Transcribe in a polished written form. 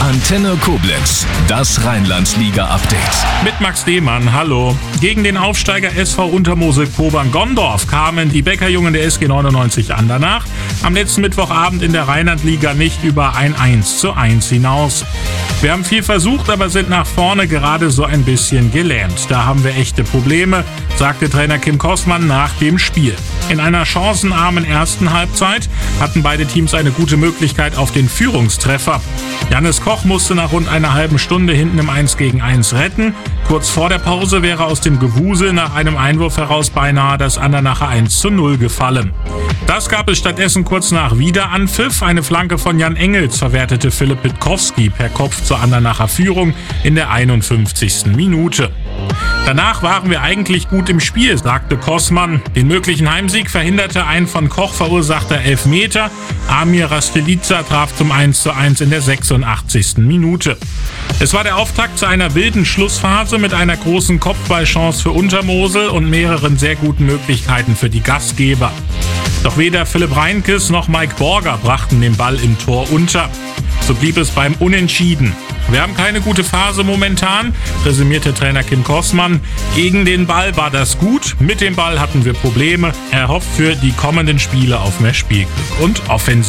Antenne Koblenz, das Rheinland-Liga-Update. Mit Max Lehmann, hallo. Gegen den Aufsteiger SV Untermosel-Kobern-Gondorf kamen die Bäckerjungen der SG 99 Andernach am letzten Mittwochabend in der Rheinland-Liga nicht über ein 1:1 hinaus. Wir haben viel versucht, aber sind nach vorne gerade so ein bisschen gelähmt. Da haben wir echte Probleme, sagte Trainer Kim Kossmann nach dem Spiel. In einer chancenarmen ersten Halbzeit hatten beide Teams eine gute Möglichkeit auf den Führungstreffer. Jannis Koch musste nach rund einer halben Stunde hinten im 1:1 retten. Kurz vor der Pause wäre aus dem Gewusel nach einem Einwurf heraus beinahe das Andernacher 1:0 gefallen. Das gab es stattdessen kurz nach Wiederanpfiff. Eine Flanke von Jan Engels verwertete Philipp Pitkowski per Kopf zur Andernacher Führung in der 51. Minute. Danach waren wir eigentlich gut im Spiel, sagte Kossmann. Den möglichen Heimsieg verhinderte ein von Koch verursachter Elfmeter. Amir Rastelica traf zum 1:1 in der 86. Minute. Es war der Auftakt zu einer wilden Schlussphase mit einer großen Kopfballchance für Untermosel und mehreren sehr guten Möglichkeiten für die Gastgeber. Doch weder Philipp Reinkes noch Mike Borger brachten den Ball im Tor unter. So blieb es beim Unentschieden. Wir haben keine gute Phase momentan, resümierte Trainer Kim Kossmann. Gegen den Ball war das gut, mit dem Ball hatten wir Probleme. Er hofft für die kommenden Spiele auf mehr Spielglück und Offensive.